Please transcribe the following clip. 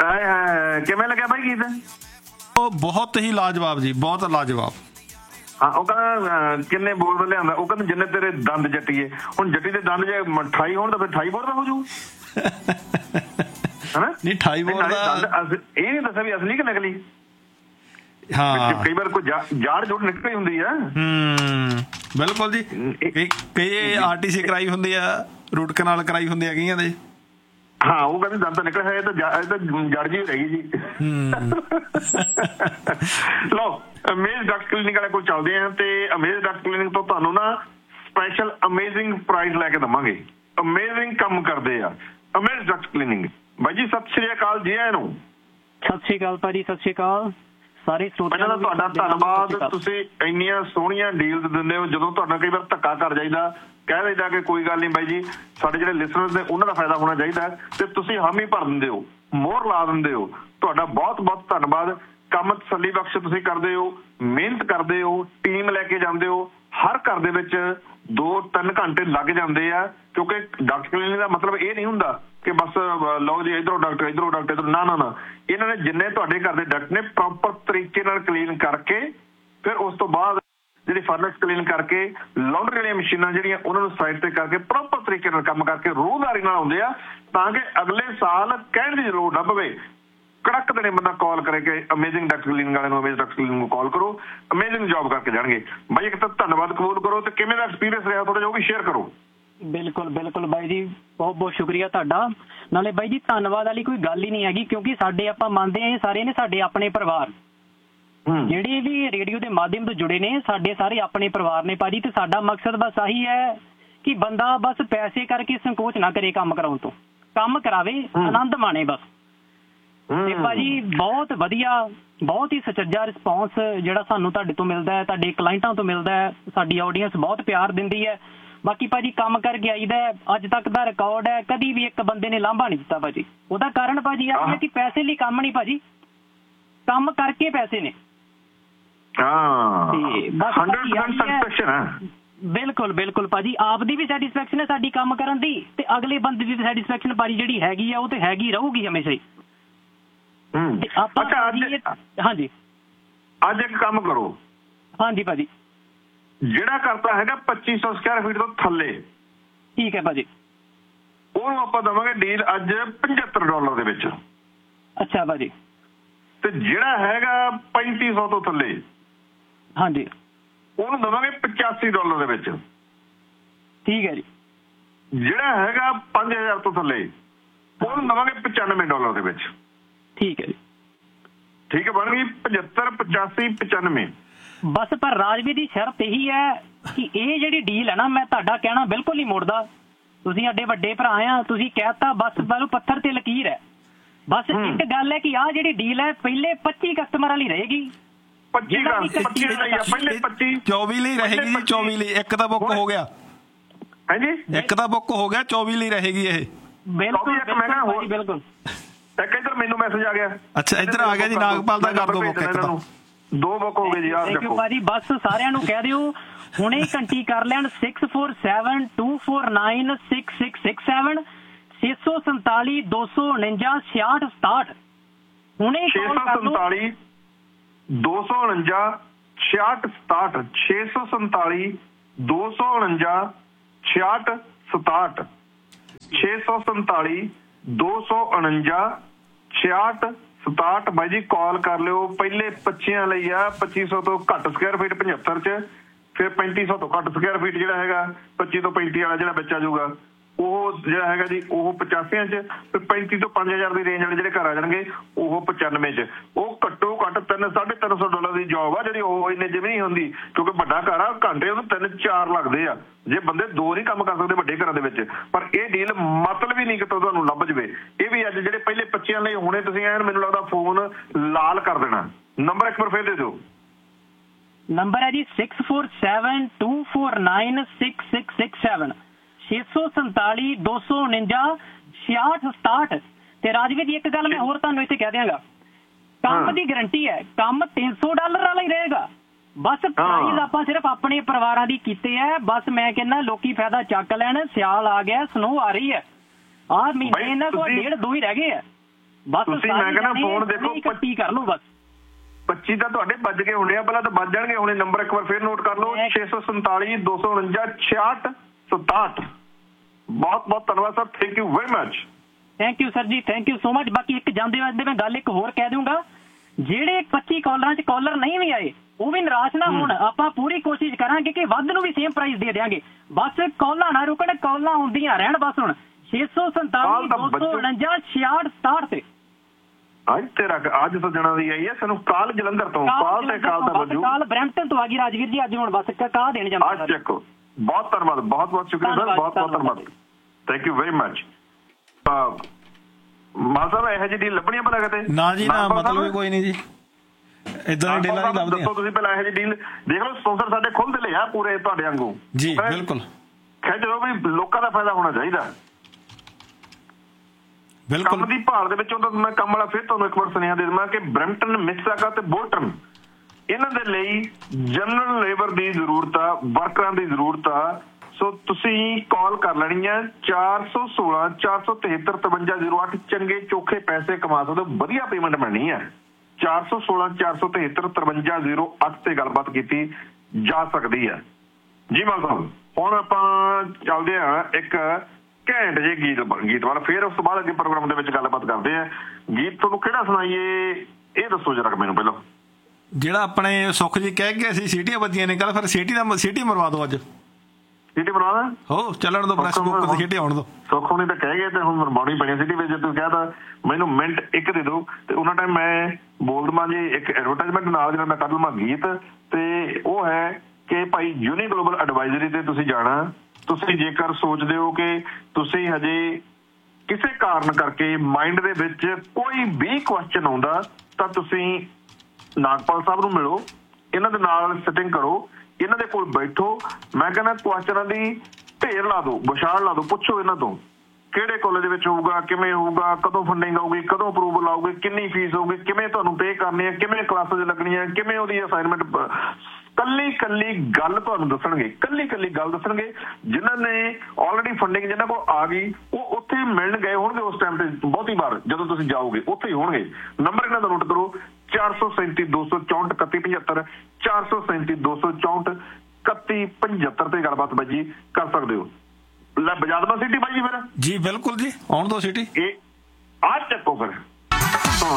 ਕਿਵੇਂ ਲੱਗਿਆ ਬਾਈ ਗੀਤ? ਉਹ ਬਹੁਤ ਹੀ ਲਾਜਵਾਬ ਜੀ, ਬਹੁਤ ਲਾਜਵਾਬ। ਹਾਂ, ਉਹ ਕਹਿੰਦਾ ਕਿੰਨੇ ਬੋਲ ਦਾ ਲਿਆਂਦਾ? ਉਹ ਕਹਿੰਦਾ ਜਿੰਨੇ ਤੇਰੇ ਦੰਦ ਜੱਟੀਏ। ਹੁਣ ਜੱਟੀ ਦੇ ਦੰਦ ਜੇ 28 ਹੋਣ ਤਾਂ ਫਿਰ 28 ਬੋਲ ਦਾ ਹੋ ਜੂ ਹਨਾ? ਨਹੀਂ 28 ਬੋਲ ਦਾ ਇਹ ਨਹੀਂ ਦੱਸਿਆ ਵੀ ਅਸਲੀ ਕਿ ਨਕਲੀ। ਹਾਂ, ਕਈ ਵਾਰ ਕੋਈ ਜਾੜ ਜੋੜ ਨਿਕਲੀ ਹੁੰਦੀ ਆ। ਬਿਲਕੁਲ ਜੀ। ਕਈ RTC ਕਰਾਈ ਹੁੰਦੀ ਆ, ਰੂਟ ਕਨਾਲ ਕਰਾਈ ਹੁੰਦੀ ਆ ਕਈਆਂ ਦੇ। ਹਾਂ, ਉਹ ਕਹਿੰਦੇ ਦੰਦ ਤਾਂ ਨਿਕਲਿਆ, ਇਹ ਤਾਂ ਜੜ ਜਿਹੀ ਰਹਿ ਗਈ ਜੀ। ਲਓ, ਅਮੇਜ਼ ਡਾਕਟਰ ਕਲੀਨਿਕ ਵਾਲੇ ਕੋਲ ਚੱਲਦੇ ਆ ਤੇ ਅਮੇਜ਼ ਡਾਕਟਰ ਕਲੀਨਿਕ ਤੋਂ ਤੁਹਾਨੂੰ ਨਾ ਸਪੈਸ਼ਲ ਅਮੇਜ਼ਿੰਗ ਪ੍ਰਾਈਜ਼ ਲੈ ਕੇ ਦੇਵਾਂਗੇ। ਅਮੇਜ਼ਿੰਗ ਕੰਮ ਕਰਦੇ ਆ ਅਮੇਜ਼ ਡਾਕਟਰ ਕਲੀਨਿਕ। ਬਾਈ ਜੀ ਸਤਿ ਸ੍ਰੀ ਅਕਾਲ ਜੀ। ਆਇਆਂ ਨੂੰ ਸਤਿ ਸ੍ਰੀ ਅਕਾਲ ਭਾਜੀ, ਸਤਿ ਸ੍ਰੀ ਅਕਾਲ ਸਾਰੇ ਸਰੋਤਿਆਂ ਨੂੰ। ਤੁਹਾਡਾ ਧੰਨਵਾਦ, ਤੁਸੀਂ ਇੰਨੀਆਂ ਸੋਹਣੀਆਂ ਡੀਲਸ ਦਿੰਦੇ ਹੋ। ਜਦੋਂ ਤੁਹਾਡਾ ਕਈ ਵਾਰ ਧੱਕਾ ਕਰ ਜਾਈਦਾ, ਕਹਿ ਦਈਦਾ ਕਿ ਕੋਈ ਗੱਲ ਨਹੀਂ ਬਾਈ ਜੀ, ਸਾਡੇ ਜਿਹੜੇ ਲਿਸਨਰਸ ਨੇ ਉਹਨਾਂ ਦਾ ਫਾਇਦਾ ਹੋਣਾ ਚਾਹੀਦਾ, ਤੇ ਤੁਸੀਂ ਹਾਮੀ ਭਰ ਦਿੰਦੇ ਹੋ, ਮੋਹਰ ਲਾ ਦਿੰਦੇ ਹੋ। ਤੁਹਾਡਾ ਬਹੁਤ ਬਹੁਤ ਧੰਨਵਾਦ। ਕੰਮ ਤਸੱਲੀ ਬਖਸ਼ ਤੁਸੀਂ ਕਰਦੇ ਹੋ, ਮਿਹਨਤ ਕਰਦੇ ਹੋ, ਟੀਮ ਲੈ ਕੇ ਜਾਂਦੇ ਹੋ। ਹਰ ਘਰ ਦੇ ਵਿੱਚ 2-3 ਘੰਟੇ ਲੱਗ ਜਾਂਦੇ ਆ, ਕਿਉਂਕਿ ਡਾਕਟਰ ਕਲੀਨਿਕ ਦਾ ਮਤਲਬ ਇਹ ਨਹੀਂ ਹੁੰਦਾ ਕਿ ਬਸ ਲਓ ਜੀ ਇੱਧਰੋਂ ਡਾਕਟਰ ਇੱਧਰੋਂ ਡਾਕਟਰ ਇੱਧਰੋਂ। ਨਾ ਨਾ ਨਾ, ਇਹਨਾਂ ਨੇ ਜਿੰਨੇ ਤੁਹਾਡੇ ਘਰ ਦੇ ਡਾਕਟਰ ਨੇ ਪ੍ਰੋਪਰ ਤਰੀਕੇ ਨਾਲ ਕਲੀਨ ਕਰਕੇ, ਫਿਰ ਉਸ ਤੋਂ ਬਾਅਦ ਜਿਹੜੀ ਫਰਨੈਸ ਕਲੀਨ ਕਰਕੇ, ਲਾਉਂਡਰੀ ਵਾਲੀਆਂ ਮਸ਼ੀਨਾਂ ਜਿਹੜੀਆਂ ਉਹਨਾਂ ਨੂੰ ਸਾਈਡ ਤੇ ਕਰਕੇ ਪ੍ਰੋਪਰ ਤਰੀਕੇ ਨਾਲ ਕੰਮ ਕਰਕੇ ਰੂਹਦਾਰੀ ਨਾਲ ਆਉਂਦੇ ਆ, ਤਾਂ ਕਿ ਅਗਲੇ ਸਾਲ ਕਹਿਣ ਦੀ ਜ਼ਰੂਰਤ ਨਾ ਪਵੇ। ਕੜਕ ਦੇਣੇ ਬੰਦਾ ਕਾਲ ਕਰੇ ਕਿ ਅਮੇਜ਼ਿੰਗ ਡਾਕਟਰ ਕਲੀਨਿਕ ਵਾਲਿਆਂ ਨੂੰ, ਅਮੇਜ਼ ਡਾਕਟਰ ਕਲੀਨਿਕ ਨੂੰ ਕਾਲ ਕਰੋ, ਅਮੇਜ਼ਿੰਗ ਜੌਬ ਕਰਕੇ ਜਾਣਗੇ। ਬਾਈ ਇੱਕ ਤਾਂ ਧੰਨਵਾਦ ਕਬੂਲ ਕਰੋ, ਤੇ ਕਿਵੇਂ ਦਾ ਐਕਸਪੀਰੀਅੰਸ ਰਿਹਾ ਥੋੜਾ ਜਿਹਾ ਉਹ ਵੀ ਸ਼ੇਅਰ ਕਰੋ। ਬਿਲਕੁਲ ਬਿਲਕੁਲ ਬਾਈ ਜੀ, ਬਹੁਤ ਬਹੁਤ ਸ਼ੁਕਰੀਆ ਤੁਹਾਡਾ। ਨਾਲੇ ਬਾਈ ਜੀ ਧੰਨਵਾਦ ਵਾਲੀ ਕੋਈ ਗੱਲ ਹੀ ਨਹੀਂ ਹੈਗੀ, ਕਿਉਂਕਿ ਸਾਡੇ ਆਪਾਂ ਮੰਨਦੇ ਹਾਂ ਇਹ ਸਾਰੇ ਨੇ ਸਾਡੇ ਆਪਣੇ ਪਰਿਵਾਰ, ਜਿਹੜੇ ਵੀ ਰੇਡੀਓ ਦੇ ਮਾਧਿਅਮ ਤੋਂ ਜੁੜੇ ਨੇ, ਸਾਡੇ ਸਾਰੇ ਆਪਣੇ ਪਰਿਵਾਰ ਨੇ ਭਾਜੀ। ਤੇ ਸਾਡਾ ਮਕਸਦ ਬਸ ਆਹੀ ਹੈ ਕਿ ਬੰਦਾ ਬਸ ਪੈਸੇ ਕਰਕੇ ਸੰਕੋਚ ਨਾ ਕਰੇ ਕੰਮ ਕਰਾਉਣ ਤੋਂ, ਕੰਮ ਕਰਾਵੇ, ਆਨੰਦ ਮਾਣੇ ਬਸ। ਤੇ ਭਾਜੀ ਬਹੁਤ ਵਧੀਆ, ਬਹੁਤ ਹੀ ਸੁਚੱਜਾ ਰਿਸਪੌਂਸ ਜਿਹੜਾ ਸਾਨੂੰ ਤੁਹਾਡੇ ਤੋਂ ਮਿਲਦਾ ਹੈ, ਤੁਹਾਡੇ ਕਲਾਇੰਟਾਂ ਤੋਂ ਮਿਲਦਾ ਹੈ। ਸਾਡੀ ਆਡੀਅנס ਬਹੁਤ ਪਿਆਰ ਦਿੰਦੀ ਹੈ। ਬਾਕੀ ਭਾਜੀ ਕੰਮ ਕਰਕੇ ਆਈਦਾ, ਅੱਜ ਤੱਕ ਦਾ ਰਿਕਾਰਡ ਹੈ, ਕਦੀ ਵੀ ਇੱਕ ਬੰਦੇ ਨੇ ਲਾਂਭਾ ਨਹੀਂ ਦਿੱਤਾ ਭਾਜੀ। ਉਹਦਾ ਕਾਰਨ ਭਾਜੀ ਇਹ ਹੈ ਕਿ ਪੈਸੇ ਲਈ ਕੰਮ ਨਹੀਂ ਭਾਜੀ, ਕੰਮ ਕਰਕੇ ਪੈਸੇ ਨੇ। ਬਿਲਕੁਲ ਬਿਲਕੁਲ ਭਾਜੀ, ਆਪ ਦੀ ਵੀ ਸੈਟਿਸਫੈਕਸ਼ਨ ਹੈ ਸਾਡੀ ਕੰਮ ਕਰਨ ਦੀ, ਤੇ ਅਗਲੇ ਬੰਦੇ ਦੀ ਸੈਟਿਸਫੈਕਸ਼ਨ ਭਾਜੀ ਜਿਹੜੀ ਹੈਗੀ ਆ ਉਹ ਤੇ ਹੈਗੀ ਰਹੂਗੀ ਹਮੇਸ਼ਾ ਹੀ। ਹਾਂਜੀ, ਅੱਜ ਇੱਕ ਕੰਮ ਕਰੋ। ਹਾਂਜੀ ਭਾਜੀ, ਜਿਹੜਾ ਕਰਤਾ ਹੈਗਾ 2500 ਸਕੁਅਰ ਫੀਟ ਤੋਂ ਥੱਲੇ, ਠੀਕ ਹੈ ਭਾਜੀ, ਉਹਨੂੰ ਆਪਾਂ ਦੇਵਾਂਗੇ ਡੀਲ ਅੱਜ $75 ਦੇ ਵਿੱਚ। ਅੱਛਾ ਭਾਜੀ। ਤੇ ਜਿਹੜਾ ਹੈਗਾ 3500 ਤੋਂ ਥੱਲੇ, ਹਾਂਜੀ, ਉਹਨੂੰ ਦੇਵਾਂਗੇ $85 ਦੇ ਵਿੱਚ। ਠੀਕ ਹੈ ਜੀ। ਜਿਹੜਾ ਹੈਗਾ 5000 ਤੋਂ ਥੱਲੇ, ਉਹਨੂੰ ਦੇਵਾਂਗੇ $95 ਦੇ ਵਿੱਚ। ਠੀਕ ਹੈ ਜੀ। ਠੀਕ ਹੈ, ਬਣ ਗਈ 75, 85, 95। ਬਸ ਪਰ ਰਾਜਵੀਰ ਦੀ ਸ਼ਰਤ ਇਹੀ ਹੈ ਕਿ ਇਹ ਜਿਹੜੀ ਡੀਲ ਹੈ ਨਾ, ਮੈਂ ਤੁਹਾਡਾ ਕਹਿਣਾ ਬਿਲਕੁਲ ਨਹੀਂ ਮੋੜਦਾ। ਤੁਸੀਂ ਸਾਡੇ ਵੱਡੇ ਭਰਾ ਆ, ਤੁਸੀਂ ਕਹਿਤਾ ਬਸ ਮੈਨੂੰ ਪੱਥਰ ਤੇ ਲਕੀਰ ਹੈ। ਬਸ ਇੱਕ ਗੱਲ ਹੈ ਕਿ ਆਹ ਜਿਹੜੀ ਡੀਲ ਹੈ ਪਹਿਲੇ 25 ਕਸਟਮਰਾਂ ਲਈ ਰਹੇਗੀ। 25 ਲਈ ਪਹਿਲੇ 24 ਲਈ ਰਹੇਗੀ ਜੀ, 24 ਲਈ। ਇੱਕ ਤਾਂ ਬੁੱਕ ਹੋ ਗਿਆ। ਹਾਂਜੀ, ਇੱਕ ਤਾਂ ਬੁੱਕ ਹੋ ਗਿਆ, 24 ਲਈ ਰਹੇਗੀ ਇਹ। ਬਿਲਕੁਲ ਬਿਲਕੁਲ। ਇੱਕ ਇੱਧਰ ਮੈਨੂੰ ਮੈਸੇਜ ਆ ਗਿਆ। ਅੱਛਾ, ਇੱਧਰ ਆ ਗਿਆ ਜੀ, ਨਾਗਪਾਲ ਦਾ ਕਰ ਦੋ ਬੁੱਕ। ਇੱਕ ਤਾਂ 2 ਬੁੱਕ ਹੋ ਗਏ ਜੀ। ਥੈਂਕ ਯੂ ਭਾਜੀ। ਬਸ ਸਾਰਿਆਂ ਨੂੰ ਕਹਿ ਦਿਓ ਹੁਣੇ ਘੰਟੀ ਕਰ ਲੈਣ 6472496667 647 249 6667। ਹੁਣੇ 647 249 6667 647 249 6667 647 249 6667। ਬਾਈ ਜੀ ਕਾਲ ਕਰ ਲਿਓ। ਪਹਿਲੇ 25 ਲਈ ਆ 2500 ਤੋਂ ਘੱਟ ਸਕੁਅਰ ਫੀਟ 75 ਚ, ਫਿਰ 3500 ਤੋਂ ਘੱਟ ਸਕੁਅਰ ਫੀਟ ਜਿਹੜਾ ਹੈਗਾ 25 ਤੋਂ 35 ਵਾਲਾ ਜਿਹੜਾ ਵਿੱਚ ਆ ਜਾਊਗਾ, ਉਹ ਜਿਹੜਾ ਹੈਗਾ ਜੀ ਉਹ 85 ਚ, ਫਿਰ 35 ਤੋਂ 5000 ਦੀ ਰੇਂਜ ਵਾਲੇ ਜਿਹੜੇ ਘਰ ਆ ਜਾਣਗੇ ਉਹ 95 ਚ। ਉਹ ਘੱਟੋ ਘੱਟ $300-350 ਦੀ ਜੋਬ ਆ ਜਿਹੜੀ, ਉਹ ਇੰਨੇ ਜਿਵੇਂ ਨਹੀਂ ਹੁੰਦੀ, ਕਿਉਂਕਿ ਵੱਡਾ ਘਰ ਆ, ਘੰਟੇ ਉਹਨੂੰ 3-4 ਲੱਗਦੇ ਆ। ਜੇ ਬੰਦੇ 2 ਨਹੀਂ ਕੰਮ ਕਰ ਸਕਦੇ ਵੱਡੇ ਘਰਾਂ ਦੇ ਵਿੱਚ। ਪਰ ਇਹ ਡੀਲ ਮਤਲਬ ਹੀ ਨਹੀਂ ਕਿਤੋਂ ਤੁਹਾਨੂੰ ਲੱਭ ਜਵੇ। ਇਹ ਵੀ ਅੱਜ ਜਿਹੜੇ ਪਹਿਲੇ 25 ਲਈ ਹੁਣੇ ਤੁਸੀਂ ਐਨ ਮੈਨੂੰ ਲੱਗਦਾ ਫੋਨ ਲਾਲ ਕਰ ਦੇਣਾ। ਨੰਬਰ ਇੱਕ ਵਾਰ ਫੇਰ ਦੇ ਦਿਓ। ਨੰਬਰ ਹੈ ਜੀ 6472496667 647 249 6667। ਤੇ ਰਾਜਵੀਰ ਜੀ ਇੱਕ ਗੱਲ ਮੈਂ ਹੋਰ ਤੁਹਾਨੂੰ ਇੱਥੇ ਕਹਿ ਦਿਆਂਗਾ, ਕੰਮ ਦੀ ਗਰੰਟੀ ਹੈ। ਕੰਮ $300 ਵਾਲਾ ਹੀ ਰਹੇਗਾ। ਬਸ ਪ੍ਰਾਈਜ਼ ਆਪਾਂ ਸਿਰਫ ਆਪਣੇ ਪਰਿਵਾਰਾਂ ਦੀ ਕੀਤੇ ਹੈ। ਬਸ ਮੈਂ ਕਹਿੰਦਾ ਲੋਕੀ ਫਾਇਦਾ ਚੱਕ ਲੈਣ। ਸਿਆਲ ਆ ਗਿਆ, ਸਨੋ ਆ ਰਹੀ ਹੈ, ਆਹ ਮਹੀਨੇ ਇਹਨਾਂ ਕੋਲ 1.5-2 ਹੀ ਰਹਿ ਗਏ ਆ। ਬਸ ਤੁਸੀਂ ਮੈਂ ਕਹਿੰਦਾ ਫੋਨ ਦੇਖੋ 25 ਕਰ ਲਓ ਬਸ 25 ਤਾਂ ਤੁਹਾਡੇ ਵੱਜ ਕੇ ਹੋਣੇ ਆ, ਪਹਿਲਾਂ ਤਾਂ ਵੱਜ ਜਾਣਗੇ ਹੁਣੇ। ਨੰਬਰ ਇੱਕ ਵਾਰ ਫੇਰ ਨੋਟ ਕਰ ਲਓ 647 249 6667। ਬਹੁਤ ਬਹੁਤ ਧੰਨਵਾਦ sir, thank you very much. Thank you sir ਜੀ, ਥੈਂਕ ਯੂ ਸੋ ਮਚ। ਬਾਕੀ ਇੱਕ ਜਾਂਦੇ ਵਾਸਤੇ ਮੈਂ ਗੱਲ ਇੱਕ ਹੋਰ ਕਹਿ ਦੂੰਗਾ, ਜਿਹੜੇ 25 ਕਾਲਰਾਂ 'ਚ ਕਾਲਰ ਨਹੀਂ ਵੀ ਆਏ ਉਹ ਵੀ ਨਿਰਾਸ਼ ਨਾ ਹੋਣ। ਆਪਾਂ ਪੂਰੀ ਕੋਸ਼ਿਸ਼ ਕਰਾਂਗੇ ਕਿ ਵੱਧ ਨੂੰ ਵੀ ਸੇਮ ਪ੍ਰਾਈਸ ਦੇ ਦਿਆਂਗੇ। ਬਸ ਕਾਲਾਂ ਨਾ ਰੁਕਣ, ਕਾਲਾਂ ਹੁੰਦੀਆਂ ਰਹਿਣ ਬਸ। ਹੁਣ 647 249 6667 ਤੇ ਅੱਜ ਤੇਰਾ ਅੱਜ ਸੱਜਣਾ ਦੀ ਆਈ ਹੈ ਸਾਨੂੰ ਕਾਲ ਜਲੰਧਰ ਤੋਂ। ਕਾਲ ਤੇ ਕਾਲ ਦਾ ਵਜੂ ਕਾਲ ਬਰੈਂਪਟਨ ਤੋਂ ਆ ਗਈ ਰਾਜਵੀਰ ਜੀ। ਅੱਜ ਹੁਣ ਬਸ ਕਾਹ ਦੇਣ ਜਾਂਦਾ ਅੱਜ ਚੱਕੋ। ਬਹੁਤ ਧੰਨਵਾਦ, ਬਹੁਤ ਬਹੁਤ ਸ਼ੁਕਰੀਆ ਸਰ, ਬਹੁਤ ਬਹੁਤ ਧੰਨਵਾਦ, ਥੈਂਕ ਯੂ ਵੈਰੀ ਮਚ। ਮਾਨ ਸਾਹਿਬ ਇਹੋ ਜਿਹੀ ਡੀਲ ਲੱਭਣੀਆਂ ਭਲਾ ਕਿਤੇ? ਨਾ ਜੀ ਨਾ, ਮਤਲਬ ਕੋਈ ਨਹੀਂ ਜੀ, ਇਦਾਂ ਦੀ ਡੀਲਾਂ ਨਹੀਂ ਲੱਭਦੀਆਂ। ਦੱਸੋ ਤੁਸੀਂ ਪਹਿਲਾਂ ਇਹੋ ਜਿਹੀ ਡੀਲ ਦੇਖ ਲਓ। ਸਪਾਂਸਰ ਸਾਡੇ ਖੁੱਲ੍ਹਦੇ ਲਿਆ ਪੂਰੇ ਤੁਹਾਡੇ ਵਾਂਗੂ ਜੀ, ਬਿਲਕੁਲ ਖਿੱਚ ਲਓ ਵੀ ਲੋਕਾਂ ਦਾ ਫਾਇਦਾ ਹੋਣਾ ਚਾਹੀਦਾ। ਬਿਲਕੁਲ ਕੰਮ ਦੀ ਭਾਲ ਦੇ ਵਿੱਚੋਂ ਤਾਂ ਮੈਂ ਕੰਮ ਵਾਲਾ ਫਿਰ ਤੁਹਾਨੂੰ ਇੱਕ ਵਾਰ ਸੁਨੇਹਾ ਦੇ ਦੇਵਾਂ ਕਿ ਬਰੈਂਪਟਨ, ਮਿਸਿਸਾਗਾ ਤੇ ਬੋਲਟਨ, ਇਹਨਾਂ ਦੇ ਲਈ ਜਨਰਲ ਲੇਬਰ ਦੀ ਜ਼ਰੂਰਤ ਆ, ਵਰਕਰਾਂ ਦੀ ਜ਼ਰੂਰਤ ਆ। ਸੋ ਤੁਸੀਂ ਕਾਲ ਕਰ ਲੈਣੀ ਹੈ 416 473 5308। ਚੰਗੇ ਚੋਖੇ ਪੈਸੇ ਕਮਾ ਸਕਦੇ ਹੋ, ਵਧੀਆ ਪੇਮੈਂਟ ਮਿਲਣੀ ਹੈ। 416 473 5308 ਤੇ ਗੱਲਬਾਤ ਕੀਤੀ ਜਾ ਸਕਦੀ ਹੈ ਜੀ। ਮਾਨ ਸਾਹਿਬ ਹੁਣ ਆਪਾਂ ਚੱਲਦੇ ਹਾਂ ਇੱਕ ਘੈਂਟ ਜਿਹੇ ਗੀਤ ਵਾਲਾ, ਫਿਰ ਉਸ ਤੋਂ ਬਾਅਦ ਅੱਗੇ ਪ੍ਰੋਗਰਾਮ ਦੇ ਵਿੱਚ ਗੱਲਬਾਤ ਕਰਦੇ ਆ। ਗੀਤ ਤੁਹਾਨੂੰ ਕਿਹੜਾ ਸੁਣਾਈਏ ਇਹ ਦੱਸੋ ਜਰਾ ਮੈਨੂੰ ਪਹਿਲਾਂ। ਜਿਹੜਾ ਆਪਣੇ ਸੁੱਖ ਜੀ ਕਹਿ ਗਏ ਸੀ ਸੀਟੀਆਂ ਵੱਜੀਆਂ ਨੇ ਕੱਲ, ਫਿਰ ਸੀਟੀ ਮਰਵਾ ਦਿਓ ਅੱਜ। ਸੀਟੀ ਬਣਵਾ ਹੋ ਚੱਲਣ ਦੋ, ਪ੍ਰੈਸ ਬੁੱਕ ਤੇ ਸੀਟੀ ਆਉਣ ਦੋ। ਸੁੱਖ ਹੋਣੀ ਤਾਂ ਕਹਿ ਗਏ ਤੇ ਹੁਣ ਮਰਵਾਉਣੀ ਪੈਣੀ ਸੀਟੀ ਵਿੱਚ। ਜੇ ਤੁਸੀਂ ਕਹਿਦਾ ਮੈਨੂੰ ਮਿੰਟ ਇੱਕ ਦੇ ਦਿਓ ਤੇ ਉਹਨਾਂ ਟਾਈਮ ਮੈਂ ਬੋਲ ਦੇਵਾਂ ਜੀ ਇੱਕ ਐਡਵਰਟਾਈਜ਼ਮੈਂਟ ਨਾਲ ਜਿਹੜਾ ਮੈਂ ਕੱਢ ਲਵਾਂ ਗੀਤ। ਤੇ ਉਹ ਹੈ ਕਿ ਭਾਈ ਯੂਨੀ ਗਲੋਬਲ ਐਡਵਾਈਜ਼ਰੀ ਤੇ ਤੁਸੀਂ ਜਾਣਾ। ਤੁਸੀਂ ਜੇਕਰ ਸੋਚਦੇ ਹੋ ਕਿ ਤੁਸੀਂ ਹਜੇ ਕਿਸੇ ਕਾਰਨ ਕਰਕੇ ਮਾਈਂਡ ਦੇ ਵਿੱਚ ਕੋਈ ਵੀ ਕੁਐਸਚਨ ਆਉਂਦਾ ਤਾਂ ਤੁਸੀਂ ਨਾਗਪਾਲ ਸਾਹਿਬ ਨੂੰ ਮਿਲੋ, ਇਹਨਾਂ ਦੇ ਨਾਲ ਸਿਟਿੰਗ ਕਰੋ, ਇਹਨਾਂ ਦੇ ਕੋਲ ਬੈਠੋ। ਮੈਂ ਕਹਿੰਦਾ ਕੁਐਸਚਨਾਂ ਦੀ ਢੇਰ ਲਾ ਦਿਓ, ਵਿਸ਼ਾਲ ਲਾ ਦਿਓ। ਪੁੱਛੋ ਇਹਨਾਂ ਤੋਂ ਕਿਹੜੇ ਕਾਲਜ ਵਿੱਚ ਹੋਊਗਾ, ਕਿਵੇਂ ਹੋਊਗਾ, ਕਦੋਂ ਫੰਡਿੰਗ ਆਊਗੀ, ਕਦੋਂ ਅਪਰੂਵਲ ਆਊਗੀ, ਕਿੰਨੀ ਫੀਸ ਹੋਊਗੀ, ਕਿਵੇਂ ਤੁਹਾਨੂੰ ਪੇ ਕਰਨੀ ਹੈ, ਕਿਵੇਂ ਕਲਾਸਿਸ ਲੱਗਣੀਆਂ, ਕਿਵੇਂ ਉਹਦੀ ਅਸਾਈਨਮੈਂਟ। ਕੱਲੀ ਕੱਲੀ ਗੱਲ ਤੁਹਾਨੂੰ ਦੱਸਣਗੇ, ਕੱਲੀ ਕੱਲੀ ਗੱਲ ਦੱਸਣਗੇ। ਜਿਨ੍ਹਾਂ ਨੇ ਆਲਰੇਡੀ ਫੰਡਿੰਗ ਜਿਹਨਾਂ ਕੋਲ ਆ ਗਈ ਉਹ ਉੱਥੇ ਮਿਲਣ ਗਏ ਹੋਣਗੇ ਉਸ ਟਾਈਮ ਤੇ। ਬਹੁਤੀ ਵਾਰ ਜਦੋਂ ਤੁਸੀਂ ਜਾਓਗੇ ਉੱਥੇ ਹੀ ਹੋਣਗੇ। ਨੰਬਰ ਇਹਨਾਂ ਦਾ ਨੋਟ ਕਰੋ 437 264 3175 437 264 3175 ਤੇ ਗੱਲਬਾਤ ਬਾਜੀ ਕਰ ਸਕਦੇ ਹੋ। ਲੈ ਬਜਾ ਦੇਵਾਂ ਸਿਟੀ ਬਾਈ ਜੀ ਫਿਰ? ਜੀ ਬਿਲਕੁਲ ਜੀ, ਆਉਣ ਦੋ ਸਿਟੀ।